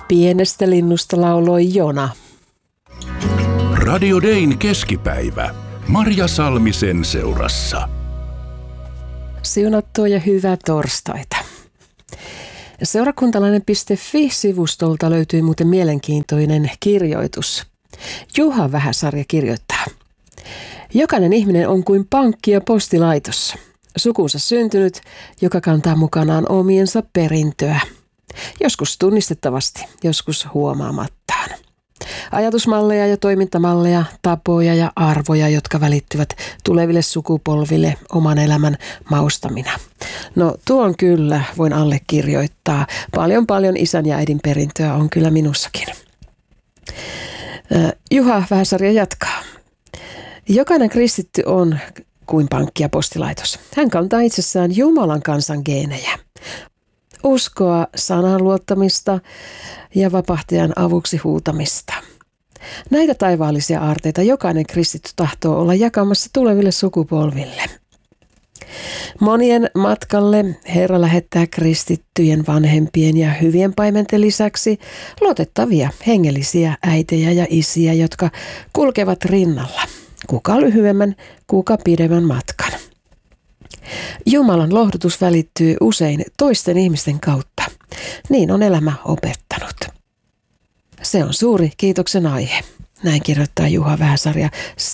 Pienestä linnusta lauloi Jona. Radio Dayn keskipäivä. Marja Salmisen seurassa. Siunattua ja hyvää torstaita. Seurakuntalainen.fi-sivustolta löytyy muuten mielenkiintoinen kirjoitus. Juha Vähäsarja kirjoittaa. Jokainen ihminen on kuin pankki ja postilaitos. Sukunsa syntynyt, joka kantaa mukanaan omiensa perintöä. Joskus tunnistettavasti, joskus huomaamattaan. Ajatusmalleja ja toimintamalleja, tapoja ja arvoja, jotka välittyvät tuleville sukupolville oman elämän maustamina. No tuon kyllä voin allekirjoittaa. Paljon isän ja äidin perintöä on kyllä minussakin. Juha Vähäsarja jatkaa. Jokainen kristitty on kuin pankki ja postilaitos. Hän kantaa itsessään Jumalan kansan geenejä. Uskoa, sanan luottamista ja vapahtajan avuksi huutamista. Näitä taivaallisia aarteita jokainen kristitty tahtoo olla jakamassa tuleville sukupolville. Monien matkalle Herra lähettää kristittyjen vanhempien ja hyvien paimenten lisäksi luotettavia hengellisiä äitejä ja isiä, jotka kulkevat rinnalla. Kuka lyhyemmän, kuka pidemmän matkan. Jumalan lohdutus välittyy usein toisten ihmisten kautta. Niin on elämä opettanut. Se on suuri kiitoksen aihe. Näin kirjoittaa Juha Vähäsarja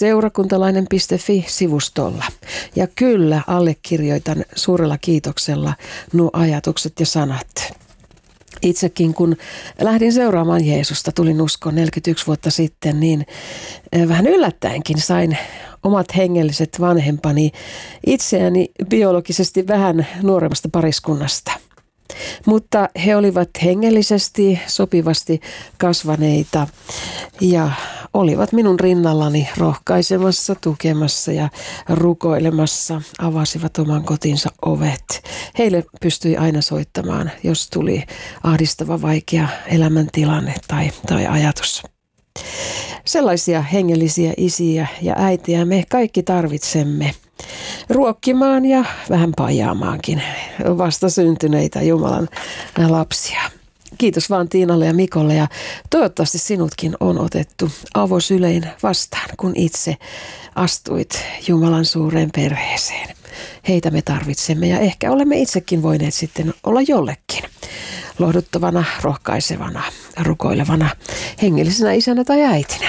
seurakuntalainen.fi-sivustolla. Ja kyllä allekirjoitan suurella kiitoksella nuo ajatukset ja sanat. Itsekin kun lähdin seuraamaan Jeesusta, tulin uskoon 41 vuotta sitten, niin vähän yllättäenkin sain omat hengelliset vanhempani itseäni biologisesti vähän nuoremmasta pariskunnasta. Mutta he olivat hengellisesti sopivasti kasvaneita ja olivat minun rinnallani rohkaisemassa, tukemassa ja rukoilemassa, avasivat oman kotinsa ovet. Heille pystyi aina soittamaan, jos tuli ahdistava, vaikea elämäntilanne tai ajatus. Sellaisia hengellisiä isiä ja äitejä me kaikki tarvitsemme ruokkimaan ja vähän pajaamaankin vasta syntyneitä Jumalan lapsia. Kiitos vaan Tiinalle ja Mikolle ja toivottavasti sinutkin on otettu avosylein vastaan, kun itse astuit Jumalan suureen perheeseen. Heitä me tarvitsemme ja ehkä olemme itsekin voineet sitten olla jollekin lohduttavana, rohkaisevana, rukoilevana, hengellisenä isänä tai äitinä.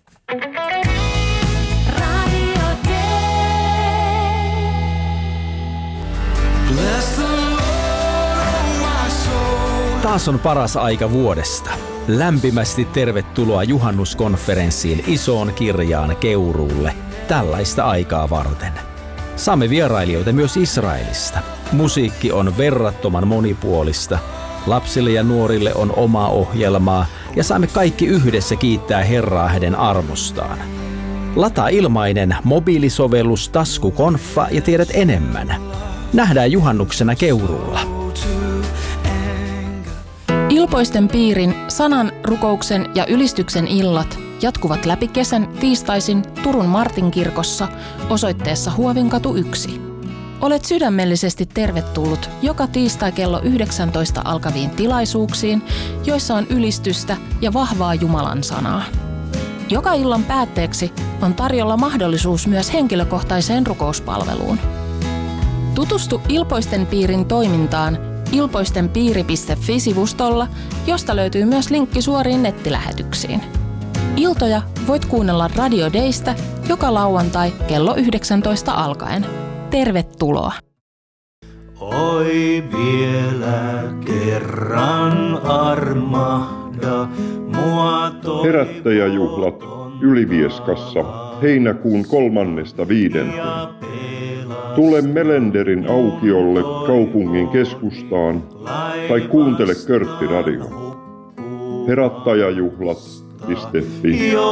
Taas on paras aika vuodesta. Lämpimästi tervetuloa juhannuskonferenssiin Isoon Kirjaan Keuruulle tällaista aikaa varten. Saamme vierailijoita myös Israelista. Musiikki on verrattoman monipuolista. Lapsille ja nuorille on omaa ohjelmaa ja saamme kaikki yhdessä kiittää Herraa hänen armostaan. Lataa ilmainen mobiilisovellus Taskukonfa ja tiedät enemmän. Nähdään juhannuksena Keuruulla. Ilpoisten piirin, sanan, rukouksen ja ylistyksen illat jatkuvat läpi kesän tiistaisin Turun Martinkirkossa osoitteessa Huovinkatu 1. Olet sydämellisesti tervetullut joka tiistai kello 19 alkaviin tilaisuuksiin, joissa on ylistystä ja vahvaa Jumalan sanaa. Joka illan päätteeksi on tarjolla mahdollisuus myös henkilökohtaiseen rukouspalveluun. Tutustu Ilpoisten piirin toimintaan ilpoistenpiiri.fi-sivustolla, josta löytyy myös linkki suoriin nettilähetyksiin. Iltoja voit kuunnella Radio Daystä joka lauantai kello 19 alkaen. Tervetuloa! Oi vielä kerran armahda mua Herättäjäjuhlat Ylivieskassa heinäkuun 3.5. Tule Melenderin aukiolle kaupungin keskustaan tai kuuntele Körtti Radio. Herättäjäjuhlat.fi